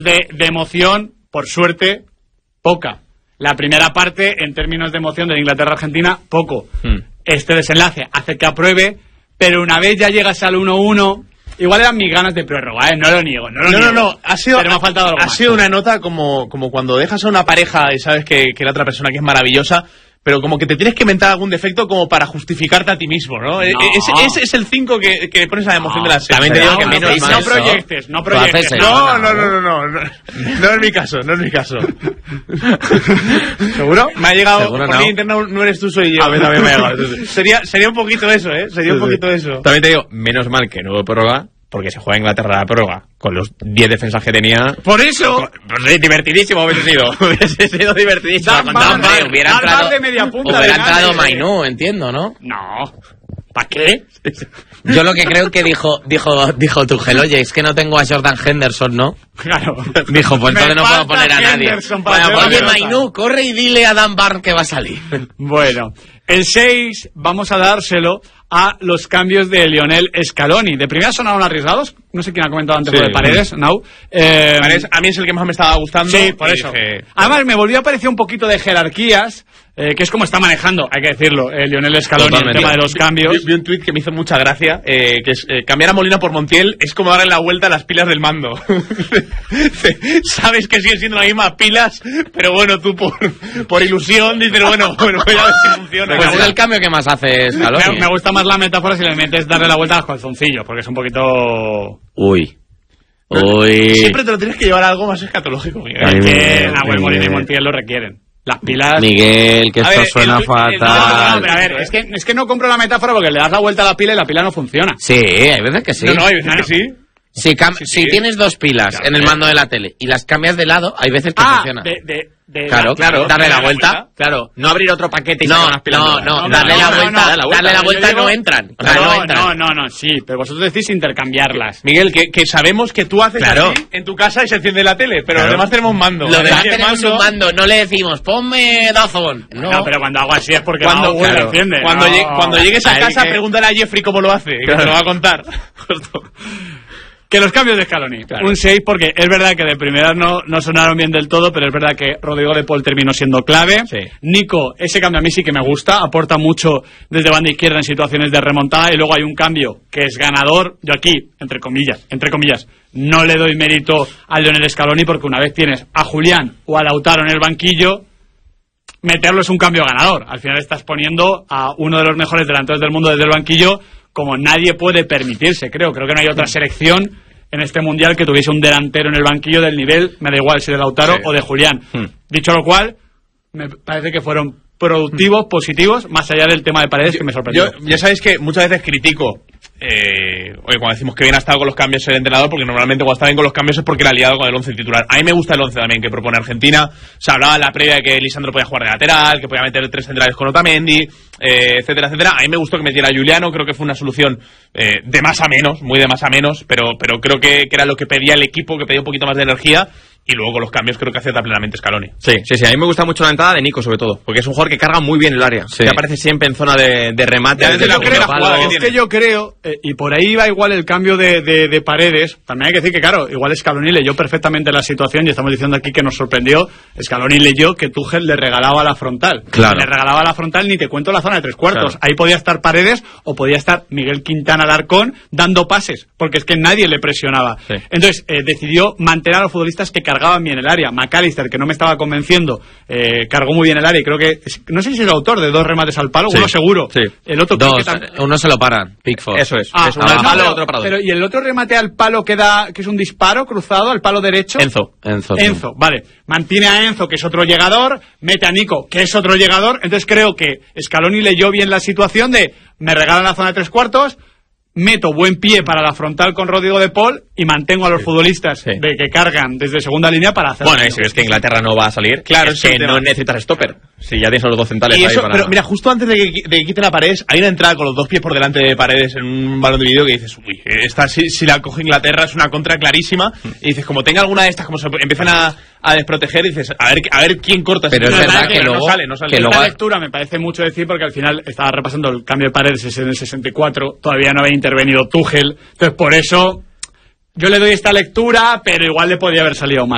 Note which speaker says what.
Speaker 1: de emoción, por suerte, poca. La primera parte, en términos de emoción de Inglaterra-Argentina, poco. Este desenlace hace que apruebe, pero una vez ya llegas al 1-1, igual eran mis ganas de prórroga, no lo niego.
Speaker 2: No, ha sido,
Speaker 1: pero me ha faltado algo más.
Speaker 2: Una nota como cuando dejas a una pareja y sabes que la otra persona que es maravillosa, pero como que te tienes que inventar algún defecto como para justificarte a ti mismo, ¿no? Ese es el 5 que pones a la emoción de la serie.
Speaker 3: También te digo que menos mal.
Speaker 1: No proyectes.
Speaker 2: No es mi caso.
Speaker 1: ¿Seguro?
Speaker 2: Me ha llegado
Speaker 3: ¿Seguro?
Speaker 2: por internet, no eres tú, soy yo.
Speaker 3: A mí también me ha llegado.
Speaker 2: Sería un poquito eso, Sería un poquito eso.
Speaker 3: También te digo, menos mal que no hubo prórroga, porque se juega Inglaterra la prórroga con los 10 defensas que tenía.
Speaker 1: Por eso.
Speaker 3: Pues divertidísimo hubiese sido divertidísimo.
Speaker 1: Hubiera entrado
Speaker 4: Mainú, entiendo, ¿no?
Speaker 1: No. ¿Para qué?
Speaker 4: Yo lo que creo que dijo Tuchel, oye, es que no tengo a Jordan Henderson, ¿no?
Speaker 1: Claro.
Speaker 4: Dijo, pues entonces no puedo poner a nadie. Oye,
Speaker 1: Mainú,
Speaker 4: corre y dile a Dan Barnes que va a salir.
Speaker 1: Bueno, el 6 vamos a dárselo a los cambios de Lionel Scaloni. De primera sonaron arriesgados. No sé quién ha comentado antes lo de Paredes, ¿no?
Speaker 2: Paredes, a mí es el que más me estaba gustando.
Speaker 1: Sí, por eso. Además, me volvió a parecer un poquito de jerarquías, que es como está manejando, hay que decirlo, Lionel Scaloni, el tema de los cambios.
Speaker 2: Vi un tuit que me hizo mucha gracia, que es cambiar a Molina por Montiel es como darle la vuelta a las pilas del mando. Sabes que siguen siendo las mismas pilas, pero bueno, tú por ilusión dices, bueno, voy a ver si funciona.
Speaker 4: Pues es el cambio que más hace Scaloni.
Speaker 1: Me gusta más la metáfora si le metes darle la vuelta a los calzoncillos, porque es un poquito...
Speaker 4: Uy.
Speaker 2: Siempre te lo tienes que llevar a algo más escatológico, Miguel.
Speaker 1: Es que Nahuel Molina y Montiel lo requieren. Las pilas...
Speaker 3: Miguel, que esto suena fatal.
Speaker 1: Pero a ver, es que no compro la metáfora porque le das la vuelta a la pila y la pila no funciona.
Speaker 4: Sí, hay veces que sí.
Speaker 2: No, hay veces que sí.
Speaker 4: Si tienes dos pilas en el mando de la tele y las cambias de lado, hay veces que funciona. Claro, darle la vuelta.
Speaker 3: Claro, no abrir otro paquete y
Speaker 4: no, darle la vuelta no entran.
Speaker 1: No, sí, pero vosotros decís intercambiarlas.
Speaker 2: Miguel, que sabemos que tú haces así en tu casa y se enciende la tele, pero los demás tenemos mando.
Speaker 4: Los demás tenemos un mando, no le decimos, ponme Dazón.
Speaker 1: No, pero cuando hago así es porque lo enciende.
Speaker 2: Cuando llegues a casa, pregúntale a Jeffrey cómo lo hace, que te lo va a contar.
Speaker 1: Que los cambios de Scaloni, un 6 porque es verdad que de primeras no sonaron bien del todo, pero es verdad que Rodrigo de Paul terminó siendo clave. Nico, ese cambio a mí sí que me gusta, aporta mucho desde banda izquierda en situaciones de remontada, y luego hay un cambio que es ganador. Yo aquí, entre comillas, no le doy mérito a Lionel Scaloni porque una vez tienes a Julián o a Lautaro en el banquillo, meterlo es un cambio ganador. Al final estás poniendo a uno de los mejores delanteros del mundo desde el banquillo, como nadie puede permitirse, creo que no hay otra selección en este mundial que tuviese un delantero en el banquillo del nivel, me da igual si de Lautaro o de Julián. Dicho lo cual, me parece que fueron productivos, positivos, más allá del tema de Paredes, que me sorprendió.
Speaker 2: Ya sabéis que muchas veces critico cuando decimos que bien ha estado con los cambios el entrenador, porque normalmente cuando está bien con los cambios es porque la ha liado con el 11 titular. A mí me gusta el 11 también que propone Argentina. Se hablaba en la previa de que Lisandro podía jugar de lateral, que podía meter 3 centrales con Otamendi, etcétera. A mí me gustó que metiera a Juliano, creo que fue una solución de más a menos, muy de más a menos, pero creo que era lo que pedía el equipo, que pedía un poquito más de energía. Y luego con los cambios creo que acierta plenamente Scaloni.
Speaker 3: Sí, a mí me gusta mucho la entrada de Nico, sobre todo, porque es un jugador que carga muy bien el área, que aparece siempre en zona de remate.
Speaker 1: Yo creo, y por ahí va igual el cambio de Paredes. También hay que decir que, claro, igual Scaloni leyó perfectamente la situación, y estamos diciendo aquí que nos sorprendió. Scaloni leyó que Tuchel le regalaba la frontal.
Speaker 3: Claro.
Speaker 1: Le regalaba la frontal, ni te cuento la zona de 3/4. Claro. Ahí podía estar Paredes o podía estar Miguel Quintana Alarcón dando pases, porque es que nadie le presionaba. Entonces decidió mantener a los futbolistas que cargaban bien el área. McAllister, que no me estaba convenciendo, cargó muy bien el área, y creo que, no sé si es el autor de 2 remates al palo, uno seguro. El otro
Speaker 4: 2, uno se lo paran, Pickford.
Speaker 3: Eso es. Es uno al palo, otro para 2.
Speaker 1: Pero, ¿y el otro remate al palo que es un disparo cruzado al palo derecho?
Speaker 3: Enzo,
Speaker 1: vale. Mantiene a Enzo, que es otro llegador, mete a Nico, que es otro llegador. Entonces creo que Scaloni leyó bien la situación de, me regalan la zona de 3/4, meto buen pie para la frontal con Rodrigo de Paul y mantengo a los futbolistas de que cargan desde segunda línea para hacer.
Speaker 3: Bueno, si es que Inglaterra no va a salir, claro, es que no necesitas stopper. Si ya tienes a los 2 centrales ahí para...
Speaker 2: Pero mira, justo antes de que quiten a Paredes, hay una entrada con los 2 pies por delante de Paredes en un balón de vídeo que dices, uy, esta si la coge Inglaterra es una contra clarísima, y dices, como tenga alguna de estas, como se empiezan a desproteger, dices, a ver quién corta.
Speaker 4: Pero es verdad que luego...
Speaker 2: No sale.
Speaker 1: Esta lectura me parece mucho decir, porque al final estaba repasando el cambio de Paredes en el 64, todavía no había intervenido Tuchel, entonces por eso yo le doy esta lectura, pero igual le podía haber salido mal.